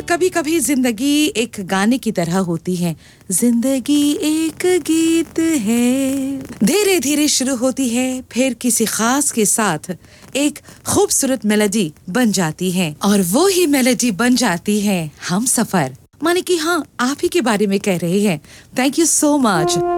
कभी कभी जिंदगी एक गाने की तरह होती है। जिंदगी एक गीत है, धीरे धीरे शुरू होती है, फिर किसी खास के साथ एक खूबसूरत मेलोडी बन जाती है और वो ही मेलोडी बन जाती है हम सफर। माने कि हाँ, आप ही के बारे में कह रहे हैं। Thank you so much.